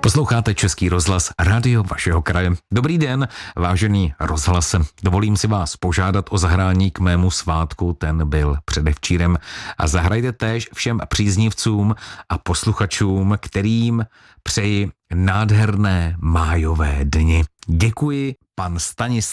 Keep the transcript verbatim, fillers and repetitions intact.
Posloucháte Český rozhlas, rádio vašeho kraje. Dobrý den, vážený rozhlase. Dovolím si vás požádat o zahrání k mému svátku, ten byl předevčírem. A zahrajte též všem příznivcům a posluchačům, kterým přeji nádherné májové dny. Děkuji, pan Stanislav